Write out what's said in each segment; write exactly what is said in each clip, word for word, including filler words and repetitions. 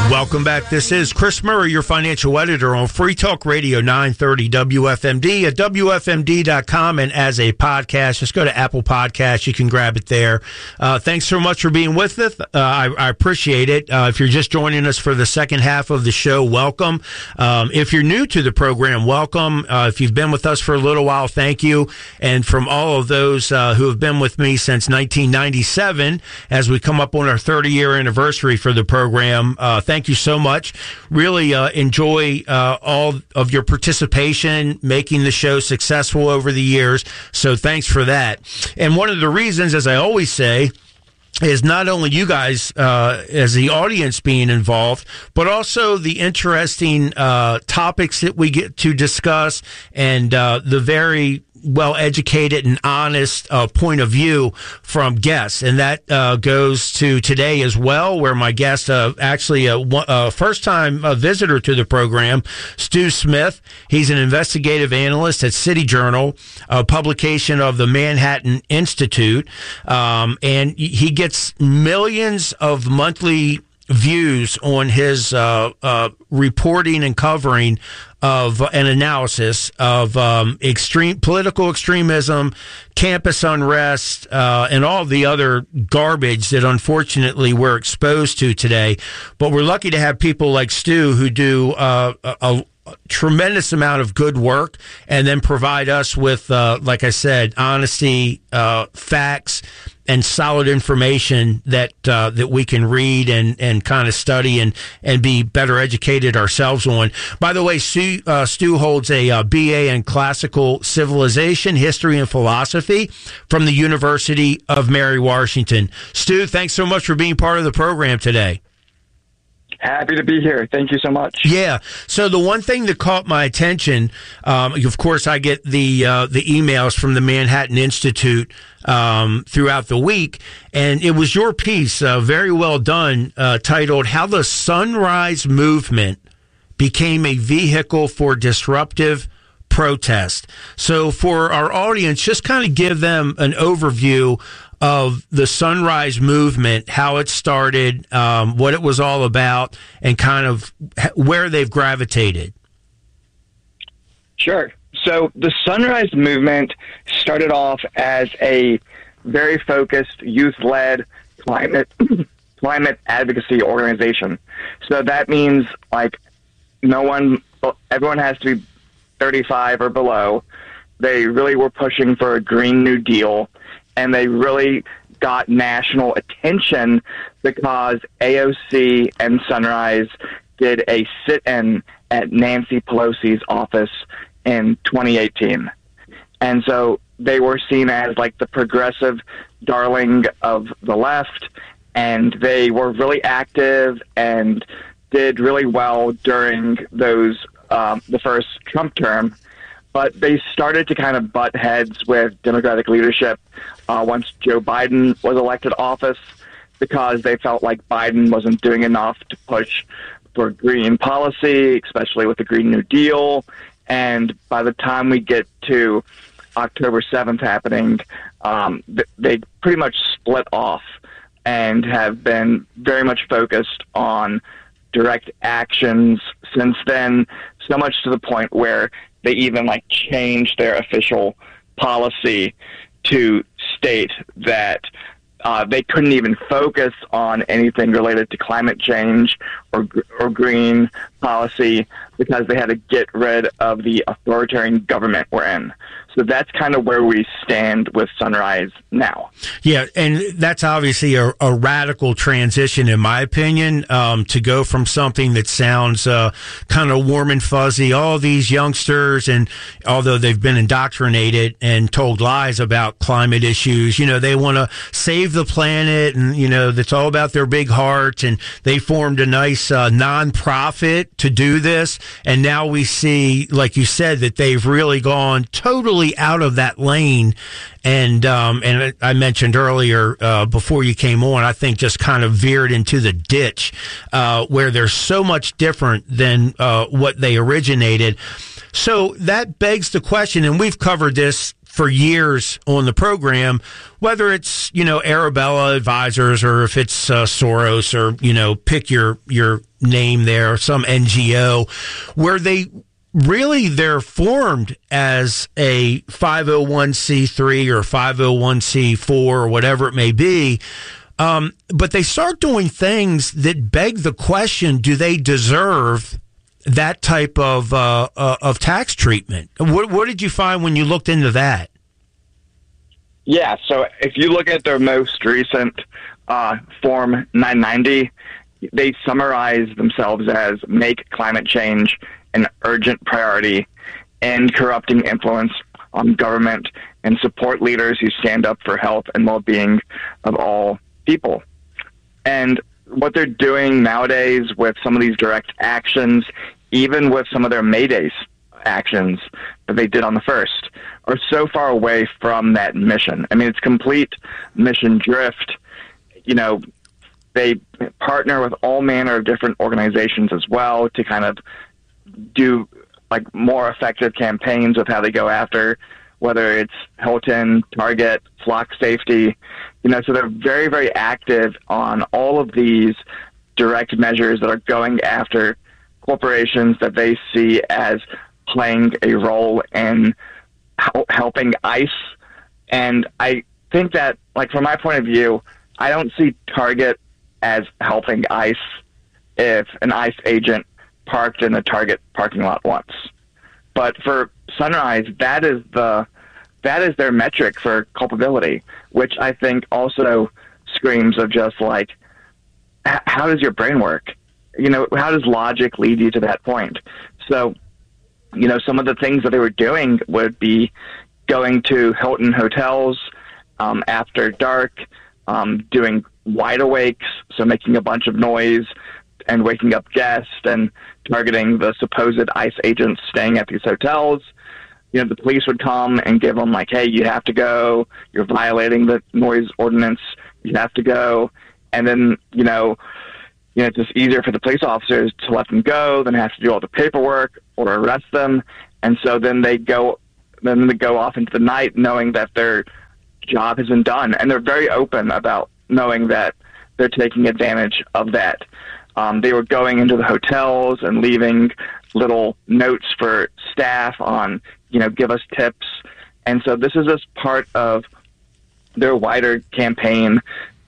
Welcome back. This is Chris Murray, your financial editor on Free Talk Radio nine thirty W F M D at W F M D dot com and as a podcast. Just go to Apple Podcasts. You can grab it there. Uh, thanks so much for being with us. Uh, I, I appreciate it. Uh, if you're just joining us for the second half of the show, welcome. Um, if you're new to the program, welcome. Uh, if you've been with us for a little while, thank you. And from all of those uh, who have been with me since nineteen ninety-seven, as we come up on our thirty-year anniversary for the program, uh, thank you so much. Really uh, enjoy uh, all of your participation, making the show successful over the years. So thanks for that. And one of the reasons, as I always say, is not only you guys uh, as the audience being involved, but also the interesting uh, topics that we get to discuss and uh, the very well-educated and honest uh, point of view from guests. And that uh, goes to today as well, where my guest, uh, actually a, a first-time uh, visitor to the program, Stu Smith. He's an investigative analyst at City Journal, a publication of the Manhattan Institute. Um, and he gets millions of monthly views on his uh, uh, reporting and covering of an analysis of um, extreme political extremism, campus unrest, uh, and all the other garbage that unfortunately we're exposed to today. But we're lucky to have people like Stu who do uh, a, a tremendous amount of good work and then provide us with, uh, like I said, honesty, uh, facts, and solid information that uh, that we can read and, and kind of study and, and be better educated ourselves on. By the way, Stu, uh, Stu holds a uh, B A in Classical Civilization, History, and Philosophy from the University of Mary Washington. Stu, thanks so much for being part of the program today. Happy to be here. Thank you so much. Yeah. So the one thing that caught my attention, um, of course, I get the uh, the emails from the Manhattan Institute um, throughout the week, and it was your piece, uh, very well done, uh, titled "How the Sunrise Movement Became a Vehicle for Disruptive Protest." So for our audience, just kind of give them an overview of the Sunrise Movement, how it started, um, what it was all about, and kind of where they've gravitated. Sure. So the Sunrise Movement started off as a very focused, youth-led climate climate advocacy organization. So that means, like, no one, everyone has to be thirty-five or below. They really were pushing for a Green New Deal, and they really got national attention because A O C and Sunrise did a sit-in at Nancy Pelosi's office in twenty eighteen. And so they were seen as like the progressive darling of the left, and they were really active and did really well during those um, the first Trump term. But they started to kind of butt heads with Democratic leadership uh, once Joe Biden was elected office, because they felt like Biden wasn't doing enough to push for green policy, especially with the Green New Deal. And by the time we get to October seventh happening, um, th- they pretty much split off and have been very much focused on direct actions since then, so much to the point where they even like changed their official policy to state that uh, they couldn't even focus on anything related to climate change or or green policy because they had to get rid of the authoritarian government we're in. So that's kind of where we stand with Sunrise now. Yeah, and that's obviously a, a radical transition, in my opinion, um, to go from something that sounds uh, kind of warm and fuzzy. All these youngsters, and although they've been indoctrinated and told lies about climate issues, you know, they want to save the planet, and, you know, that's all about their big heart, and they formed a nice uh, nonprofit to do this. And now we see, like you said, that they've really gone totally out of that lane. And um, and I mentioned earlier uh, before you came on, I think just kind of veered into the ditch uh, where they're so much different than uh, what they originated. So that begs the question, and we've covered this for years on the program, whether it's, you know, Arabella Advisors or if it's uh, Soros or, you know, pick your, your name there, some N G O, where they really they're formed as a five oh one c three or five oh one c four or whatever it may be. Um, but they start doing things that beg the question, do they deserve that type of uh, uh, of tax treatment? What, what did you find when you looked into that? Yeah, so if you look at their most recent uh, Form nine ninety, they summarize themselves as make climate change an urgent priority, end corrupting influence on government, and support leaders who stand up for health and well-being of all people. And what they're doing nowadays with some of these direct actions, even with some of their May Day actions that they did on the first, are so far away from that mission. I mean, it's complete mission drift. You know, they partner with all manner of different organizations as well to kind of do like more effective campaigns with how they go after, whether it's Hilton, Target, Flock Safety, you know, so they're very, very active on all of these direct measures that are going after corporations that they see as playing a role in helping ICE. And I think that, like, from my point of view, I don't see Target as helping ICE if an ICE agent parked in the Target parking lot once. But for Sunrise, that is the that is their metric for culpability, which I think also screams of just like, h- how does your brain work? You know, how does logic lead you to that point? So, you know, some of the things that they were doing would be going to Hilton hotels um, after dark, um, doing wide awakes, so making a bunch of noise and waking up guests and targeting the supposed ICE agents staying at these hotels. You know, the police would come and give them like, hey, you have to go. You're violating the noise ordinance. You have to go. And then, you know, you know, it's just easier for the police officers to let them go than have to do all the paperwork or arrest them. And so then they go, then they go off into the night knowing that their job has been done. And they're very open about knowing that they're taking advantage of that. Um, they were going into the hotels and leaving little notes for staff on, you know, give us tips. And so this is just part of their wider campaign.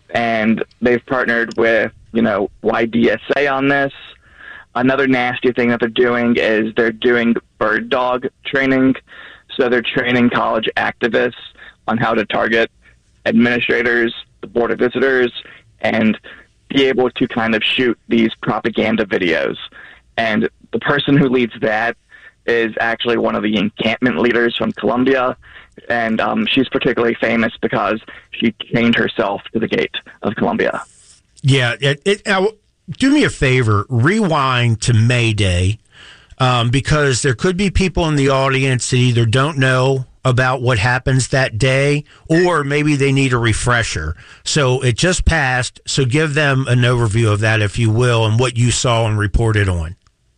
And they've partnered with, you know, Y D S A on this. Another nasty thing that they're doing is they're doing bird dog training. So they're training college activists on how to target administrators, the board of visitors, and be able to kind of shoot these propaganda videos. And the person who leads that is actually one of the encampment leaders from Colombia. And um, she's particularly famous because she chained herself to the gate of Colombia. Yeah. It, it, now, do me a favor, rewind to May Day, um, because there could be people in the audience that either don't know about what happens that day, or maybe they need a refresher. So it just passed, so give them an overview of that, if you will, and what you saw and reported on.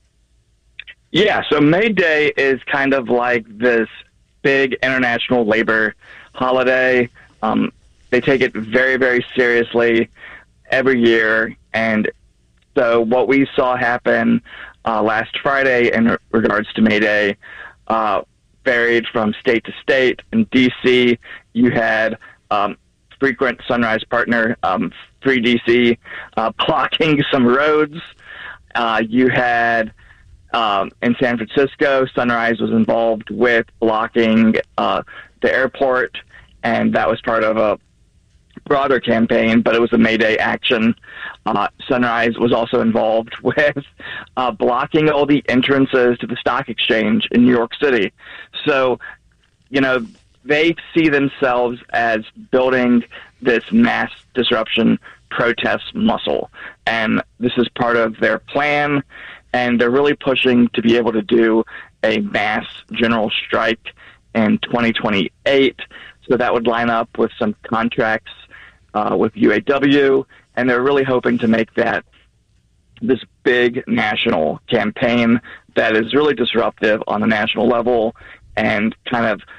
Yeah, so May Day is kind of like this big international labor holiday. Um, they take it very, very seriously every year, and so what we saw happen uh, last Friday in regards to May Day uh, varied from state to state. In D C, you had um, frequent Sunrise partner, um, Free D C, uh, blocking some roads. Uh, you had, um, in San Francisco, Sunrise was involved with blocking uh, the airport, and that was part of a broader campaign, but it was a May Day action. Uh, Sunrise was also involved with uh, blocking all the entrances to the stock exchange in New York City. So, you know, they see themselves as building this mass disruption protest muscle. And this is part of their plan. And they're really pushing to be able to do a mass general strike in twenty twenty-eight. So that would line up with some contracts uh, with U A W. And they're really hoping to make that this big national campaign that is really disruptive on the national level and kind of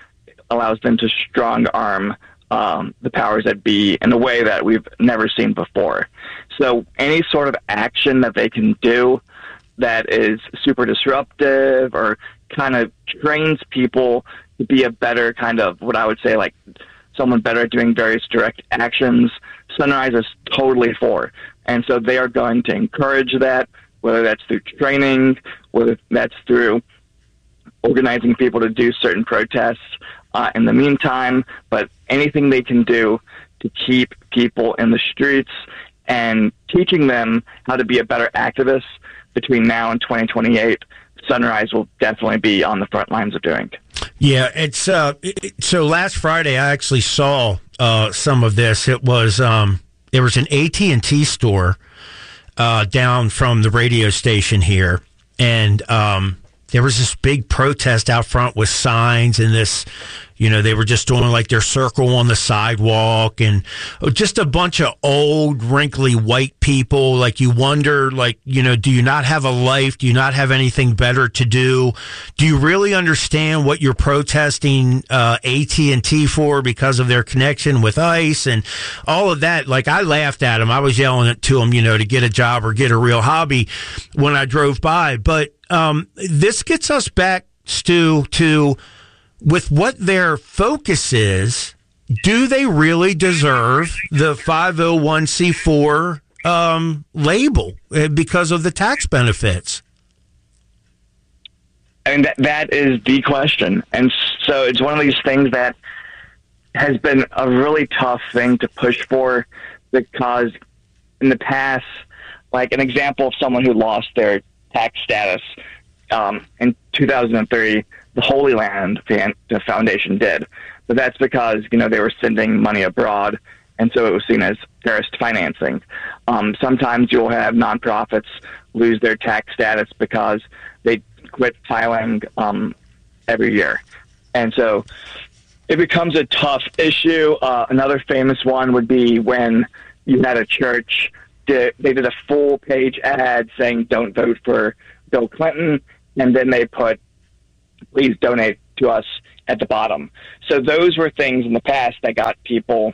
allows them to strong arm um, the powers that be in a way that we've never seen before. So any sort of action that they can do that is super disruptive or kind of trains people to be a better kind of, what I would say, like someone better at doing various direct actions, Sunrise is totally for. And so they are going to encourage that, whether that's through training, whether that's through organizing people to do certain protests uh, in the meantime, but anything they can do to keep people in the streets and teaching them how to be a better activist between now and twenty twenty-eight, Sunrise will definitely be on the front lines of doing. Yeah, it's uh, it, so last Friday I actually saw uh, some of this. It was um, there was an A T and T store uh, down from the radio station here, and um, there was this big protest out front with signs and this, you know, they were just doing like their circle on the sidewalk and just a bunch of old, wrinkly white people. Like you wonder, like, you know, do you not have a life? Do you not have anything better to do? Do you really understand what you're protesting uh, A T and T for because of their connection with ICE and all of that? Like I laughed at them. I was yelling it to them, you know, to get a job or get a real hobby when I drove by. But um, this gets us back, Stu, to with what their focus is, do they really deserve the five oh one c four um, label because of the tax benefits? And that, that is the question. And so it's one of these things that has been a really tough thing to push for, because in the past, like an example of someone who lost their tax status um, in two thousand three, the Holy Land Foundation did. But that's because, you know, they were sending money abroad, and so it was seen as terrorist financing. Um, sometimes you'll have nonprofits lose their tax status because they quit filing um, every year. And so it becomes a tough issue. Uh, another famous one would be when you had a church, did, they did a full-page ad saying, don't vote for Bill Clinton, and then they put, please donate to us at the bottom. So those were things in the past that got people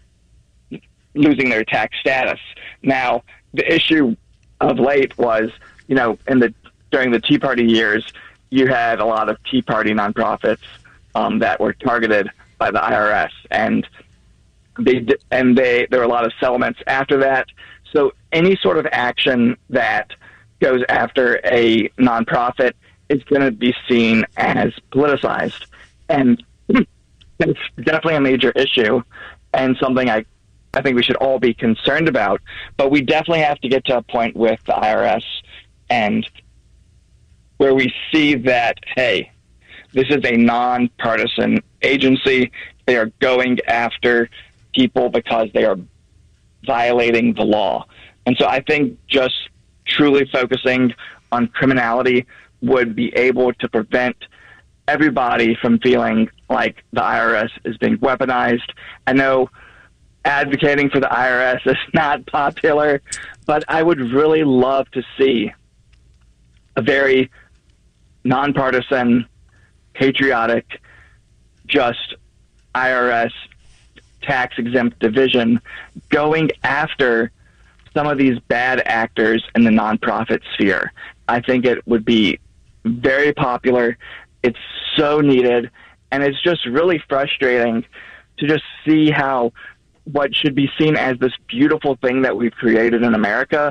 losing their tax status. Now, the issue of late was, you know, in the during the Tea Party years, you had a lot of Tea Party nonprofits um, that were targeted by the I R S, and they and they there were a lot of settlements after that. So any sort of action that goes after a nonprofit is going to be seen as politicized, and it's definitely a major issue and something I, I think we should all be concerned about. But we definitely have to get to a point with the I R S and where we see that, hey, this is a nonpartisan agency. They are going after people because they are violating the law. And so I think just truly focusing on criminality would be able to prevent everybody from feeling like the I R S is being weaponized. I know advocating for the I R S is not popular, but I would really love to see a very nonpartisan, patriotic, just I R S tax-exempt division going after some of these bad actors in the nonprofit sphere. I think it would be very popular. It's so needed, and it's just really frustrating to just see how what should be seen as this beautiful thing that we've created in America,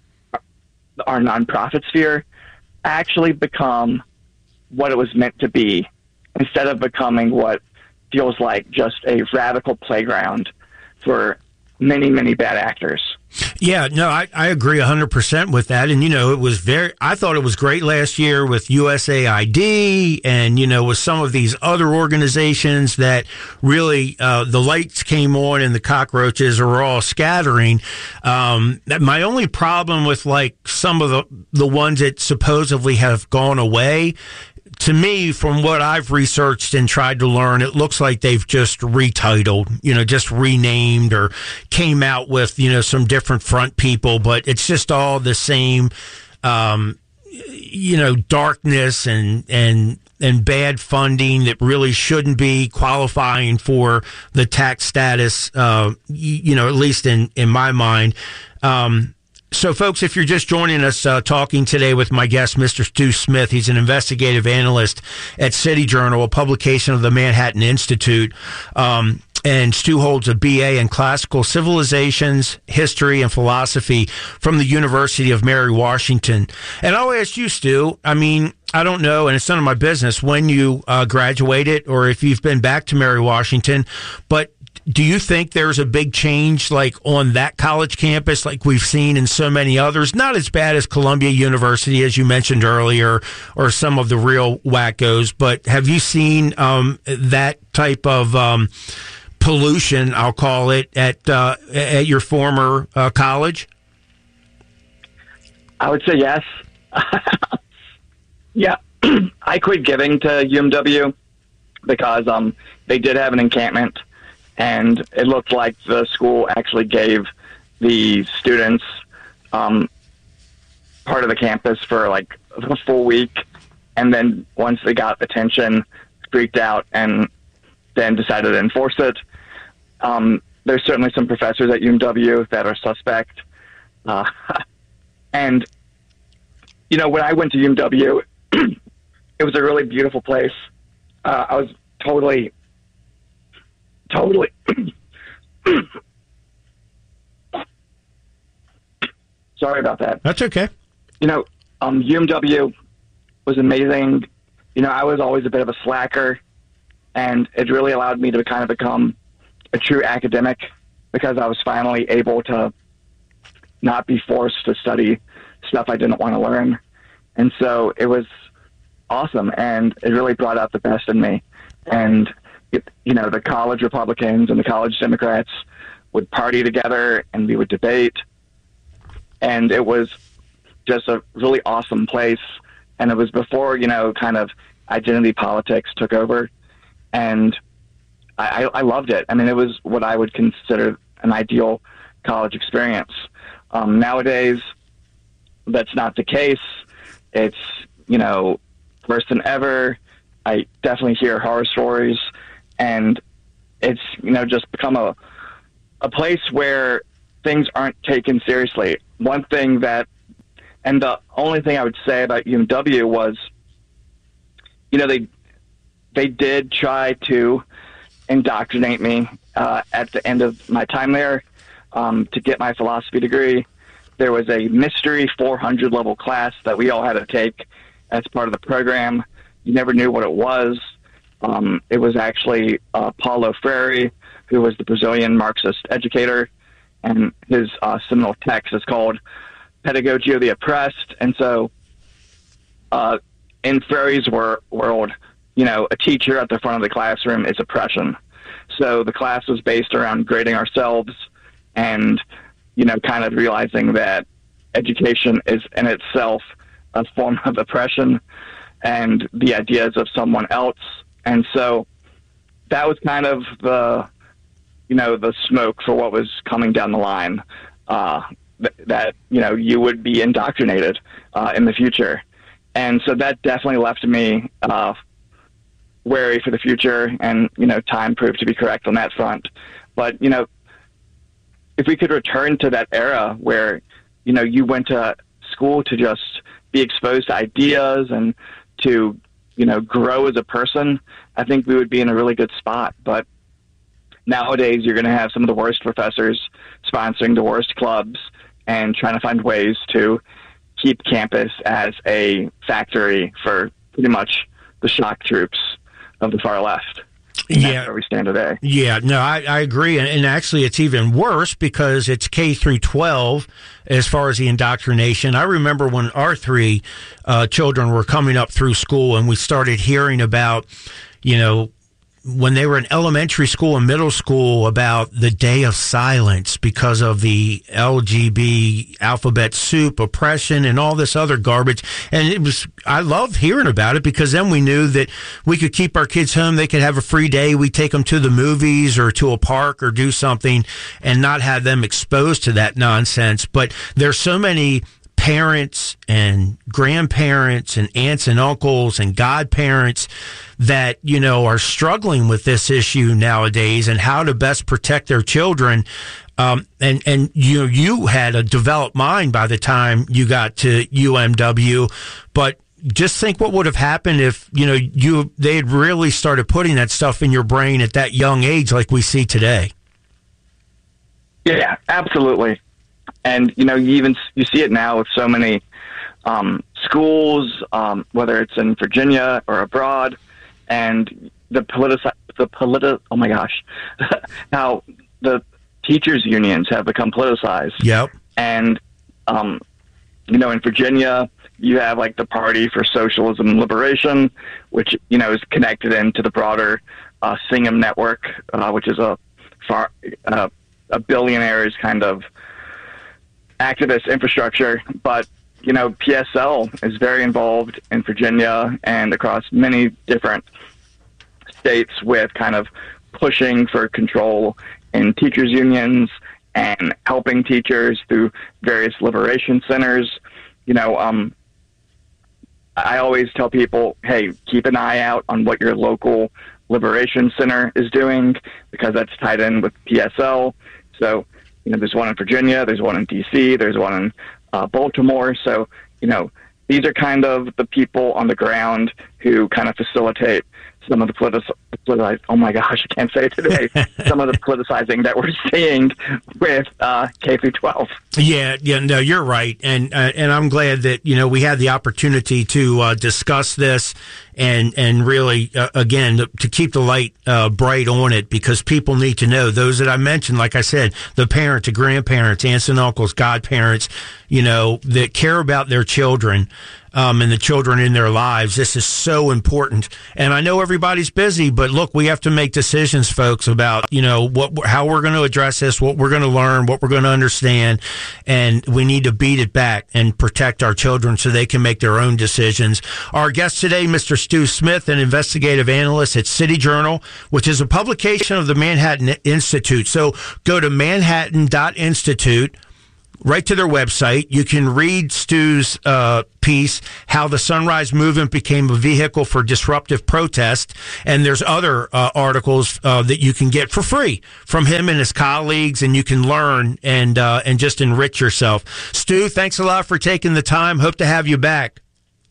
our nonprofit sphere, actually become what it was meant to be, instead of becoming what feels like just a radical playground for many, many bad actors. Yeah, no, I, I agree one hundred percent with that. And, you know, it was very, I thought it was great last year with U S A I D and, you know, with some of these other organizations that really, uh, the lights came on and the cockroaches are all scattering. Um, my only problem with like some of the, the ones that supposedly have gone away, to me, from what I've researched and tried to learn, it looks like they've just retitled, you know, just renamed or came out with, you know, some different front people, but it's just all the same, um, you know, darkness and and and bad funding that really shouldn't be qualifying for the tax status, uh, you, you know, at least in, in my mind. Um, so, folks, if you're just joining us uh, talking today with my guest, Mister Stu Smith, he's an investigative analyst at City Journal, a publication of the Manhattan Institute. Um, and Stu holds a B A in Classical Civilizations, History, and Philosophy from the University of Mary Washington. And I'll ask you, Stu, I mean, I don't know, and it's none of my business when you uh, graduated or if you've been back to Mary Washington, but do you think there's a big change like on that college campus like we've seen in so many others? Not as bad as Columbia University, as you mentioned earlier, or some of the real wackos, but have you seen um, that type of um, pollution, I'll call it, at, uh, at your former uh, college? I would say yes. Yeah, I quit giving to U M W because um, they did have an encampment, and it looked like the school actually gave the students um, part of the campus for like a full week, and then once they got attention, freaked out, and then decided to enforce it. Um, there's certainly some professors at U M W that are suspect. Uh, and, you know, when I went to U M W, it was a really beautiful place. Uh, I was totally, totally... Sorry about that. That's okay. You know, um, U M W was amazing. You know, I was always a bit of a slacker, and it really allowed me to kind of become a true academic because I was finally able to not be forced to study stuff I didn't want to learn. And so it was awesome, and it really brought out the best in me. And, it, you know, the college Republicans and the college Democrats would party together, and we would debate. And it was just a really awesome place. And it was before, you know, kind of identity politics took over. And I, I loved it. I mean, it was what I would consider an ideal college experience. Um, nowadays, that's not the case. It's, you know, worse than ever. I definitely hear horror stories, and it's, you know, just become a a place where things aren't taken seriously. One thing that, and the only thing I would say about U M W was, you know, they they did try to indoctrinate me uh, at the end of my time there um, to get my philosophy degree. There was a mystery four hundred level class that we all had to take as part of the program. You never knew what it was. Um, it was actually uh, Paulo Freire, who was the Brazilian Marxist educator, and his uh, seminal text is called Pedagogy of the Oppressed. And so uh, in Freire's wor- world, you know, a teacher at the front of the classroom is oppression. So the class was based around grading ourselves and, you know, kind of realizing that education is in itself a form of oppression and the ideas of someone else. And so that was kind of the, you know, the smoke for what was coming down the line, uh, th- that, you know, you would be indoctrinated uh, in the future. And so that definitely left me uh, wary for the future, and, you know, time proved to be correct on that front. But, you know, if we could return to that era where, you know, you went to school to just be exposed to ideas and to, you know, grow as a person, I think we would be in a really good spot. But nowadays you're going to have some of the worst professors sponsoring the worst clubs and trying to find ways to keep campus as a factory for pretty much the shock troops of the far left. And yeah, that's where we stand today. Yeah, no, I, I agree. And, and actually, it's even worse because it's K through twelve as far as the indoctrination. I remember when our three uh, children were coming up through school and we started hearing about, you know, when they were in elementary school and middle school, about the day of silence because of the L G B alphabet soup oppression and all this other garbage. And it was, I loved hearing about it because then we knew that we could keep our kids home. They could have a free day. We take them to the movies or to a park or do something and not have them exposed to that nonsense. But there's so many parents and grandparents and aunts and uncles and godparents that, you know, are struggling with this issue nowadays and how to best protect their children. Um, and, and you, you had a developed mind by the time you got to U M W, but just think what would have happened if, you know, you, they had really started putting that stuff in your brain at that young age, like we see today. Yeah, absolutely. And, you know, you even, you see it now with so many, um, schools, um, whether it's in Virginia or abroad, and the politi- the politi- oh my gosh, how the teachers unions have become politicized. Yep. And, um, you know, in Virginia, you have like the Party for Socialism and Liberation, which, you know, is connected into the broader uh, Singham network, uh, which is a far, uh, a billionaire's kind of activist infrastructure. But, you know, P S L is very involved in Virginia and across many different states with kind of pushing for control in teachers' unions and helping teachers through various liberation centers. You know, um, I always tell people, hey, keep an eye out on what your local liberation center is doing, because that's tied in with P S L. So, you know, there's one in Virginia, there's one in D C, there's one in uh, Baltimore. So, you know, these are kind of the people on the ground who kind of facilitate some of the politic, oh my gosh, I can't say it today, some of the politicizing that we're seeing with uh, K through twelve. Yeah, yeah, no, you're right. And uh, and I'm glad that, you know, we had the opportunity to uh, discuss this and, and really, uh, again, to, to keep the light uh, bright on it, because people need to know, those that I mentioned, like I said, the parents, the grandparents, aunts and uncles, godparents, you know, that care about their children. Um, and the children in their lives. This is so important. And I know everybody's busy, but look, we have to make decisions, folks, about, you know, what, how we're going to address this, what we're going to learn, what we're going to understand. And we need to beat it back and protect our children so they can make their own decisions. Our guest today, Mister Stu Smith, an investigative analyst at City Journal, which is a publication of the Manhattan Institute. So go to manhattan dot institute. Right to their website. You can read Stu's uh, piece, How the Sunrise Movement Became a Vehicle for Disruptive Protest. And there's other uh, articles uh, that you can get for free from him and his colleagues, and you can learn and uh, and just enrich yourself. Stu, thanks a lot for taking the time. Hope to have you back.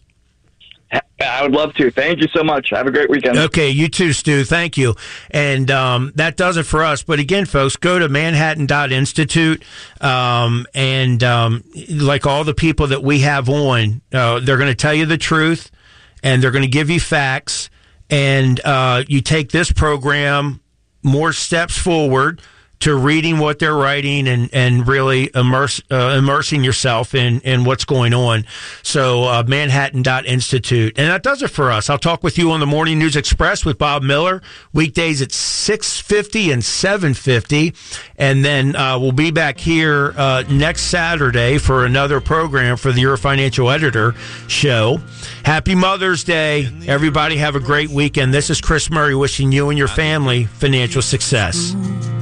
I would love to. Thank you so much. Have a great weekend. Okay, you too, Stu. Thank you. And um, that does it for us. But again, folks, go to manhattan dot institute. Um, and um, like all the people that we have on, uh, they're going to tell you the truth, and they're going to give you facts. And uh, you take this program more steps forward to reading what they're writing and, and really immerse, uh, immersing yourself in, in what's going on. So uh, manhattan dot institute. And that does it for us. I'll talk with you on the Morning News Express with Bob Miller, weekdays at six fifty and seven fifty. And then uh, we'll be back here uh, next Saturday for another program for the Your Financial Editor show. Happy Mother's Day. Everybody have a great weekend. This is Chris Murray wishing you and your family financial success.